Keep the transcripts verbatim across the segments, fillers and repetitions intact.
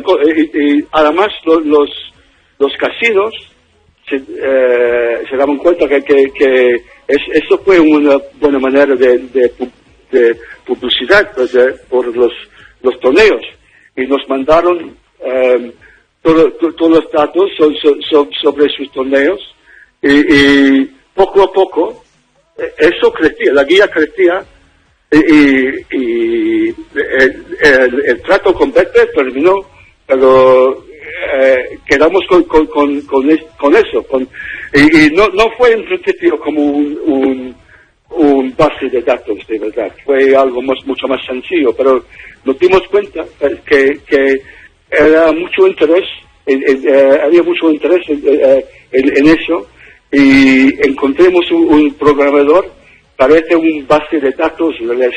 y, y además los, los, los casinos se, eh, se daban cuenta que, que, que es, eso fue una buena manera de, de, de publicidad pues, de, por los, los torneos, y nos mandaron eh, todo, to, todos los datos so, so, so, sobre sus torneos, y, y poco a poco eso crecía, la guía crecía, y, y, y el, el, el trato con Betfair terminó, pero eh, quedamos con, con, con, con, es, con eso, con, y, y no, no fue en principio como un, un, un base de datos de verdad, fue algo más, mucho más sencillo, pero nos dimos cuenta que, que era mucho interés, en, en, eh, había mucho interés en, en, en eso, y encontremos un, un programador, parece un base de datos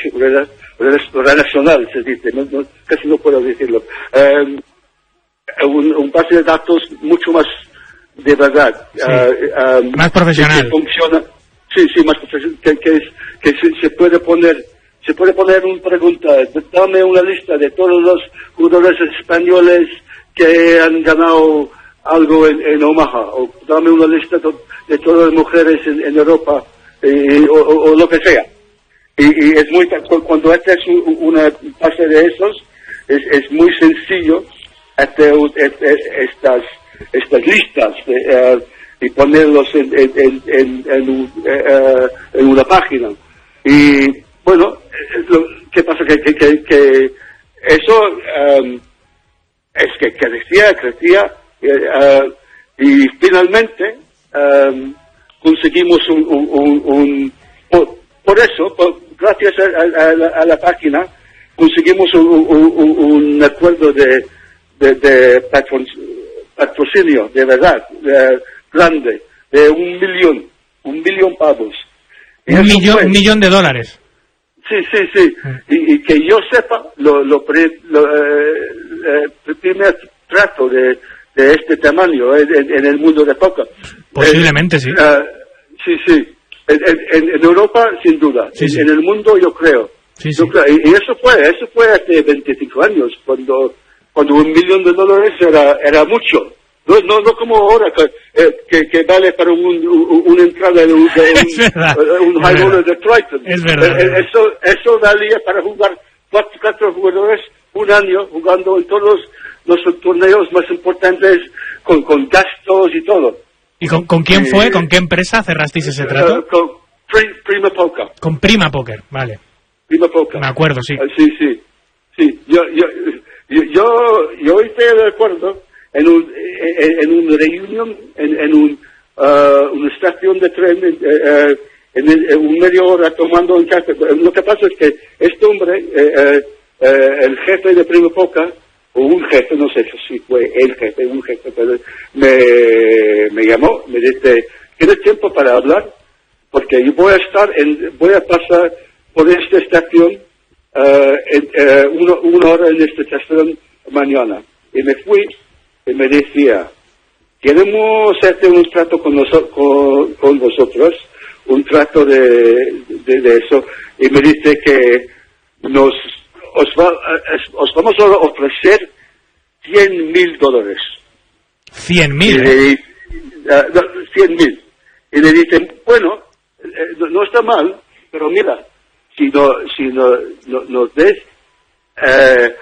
relacional, se dice, no, no, casi no puedo decirlo, um, un, un base de datos mucho más de verdad, sí. uh, um, más profesional, que, que funciona, sí, sí, más profesional, que, que, es, que se, se puede poner, se puede poner una pregunta, dame una lista de todos los jugadores españoles que han ganado algo en, en Omaha, o dame una lista de, de todas las mujeres en, en Europa, eh, o, o, o lo que sea. Y, y es muy, cuando este es un, una base de esos, es, es muy sencillo este, este, estas, estas listas de, uh, y ponerlos en, en, en, en, en, un, uh, en una página. Y bueno, lo, ¿qué pasa? Que, que, que, que eso um, es que crecía, crecía, Uh, y finalmente um, conseguimos un, un, un, un por, por eso, por, gracias a, a, a, la, a la página, conseguimos un, un, un acuerdo de, de, de patron, patrocinio, de verdad, de, grande, de un millón, un millón pavos. Un millón, fue, un millón de dólares. Sí, sí, sí. Mm. Y, y que yo sepa, lo, lo, pre, lo eh, eh, primer trato de de este tamaño en, en el mundo de póker. Posiblemente, eh, sí. Uh, sí, sí. En, en, en Europa, sin duda. Sí, en, sí. en el mundo, yo creo. Sí, yo sí. creo. Y, y eso fue, eso fue hace veinticinco años, cuando cuando un millón de dólares era era mucho. No, no, no como ahora, que, eh, que, que vale para un, un, una entrada de un, de un, un high roller de Triton. Es verdad. Eh, eso, eso valía para jugar cuatro, cuatro jugadores un año, jugando en todos los torneos más importantes, con, con gastos y todo. ¿Y con, con quién eh, fue? ¿Con qué empresa cerrasteis ese trato? Uh, con Prima Poker. Con Prima Poker, vale. Prima Poker. Me acuerdo, sí. Uh, sí, sí. Sí, yo, yo, yo, yo, yo estoy de acuerdo en un, en, en una reunión, en, en un, uh, una estación de tren, uh, en, en un medio hora tomando un café. Lo que pasa es que este hombre, uh, uh, el jefe de Prima Poker, o un jefe, no sé si fue el jefe, un jefe, pero me, me llamó, me dice, ¿tienes tiempo para hablar? Porque yo voy a estar, en, voy a pasar por esta estación uh, en, uh, una, una hora en esta estación mañana. Y me fui y me decía, queremos hacer un trato con, noso con, con vosotros, un trato de, de, de eso. Y me dice que nos... Os, va, os vamos a ofrecer cien mil dólares. ¿Cien mil? ¿Eh? Uh, no, cien mil. Y le dicen, bueno, eh, no, no está mal, pero mira, si no, si no, no nos des eh,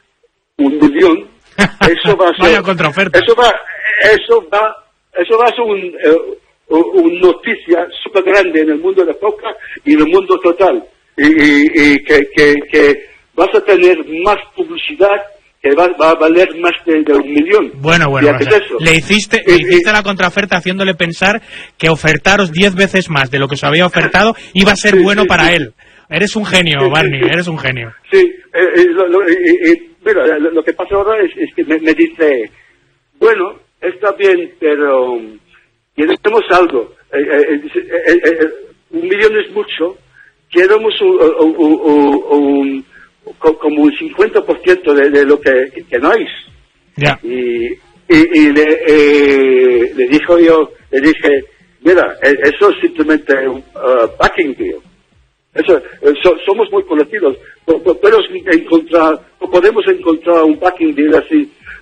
un millón, eso va a ser... Vaya contraoferta. Eso va, eso va, eso va a ser un, eh, una noticia súper grande en el mundo de póker y en el mundo total. Y, y, y que, que, que vas a tener más publicidad, que va, va a valer más de, de un millón. Bueno, bueno, o sea, le hiciste, le hiciste la contraoferta haciéndole pensar que ofertaros diez veces más de lo que os había ofertado iba a ser sí, bueno sí, para sí. él. Eres un genio, sí, Barney, sí, sí. eres un genio. Sí, eh, eh, lo, lo, eh, eh, mira, lo, lo que pasa ahora es, es que me, me dice, bueno, está bien, pero um, queremos algo. Eh, eh, eh, eh, eh, un millón es mucho. Queremos un... un, un, un como un cincuenta por ciento de, de lo que ganáis. Ya. Y, y, y le, eh, le dijo yo, le dije, mira, eso es simplemente un uh, backing deal. Eso, so, somos muy conocidos. Podemos encontrar, podemos encontrar un backing deal así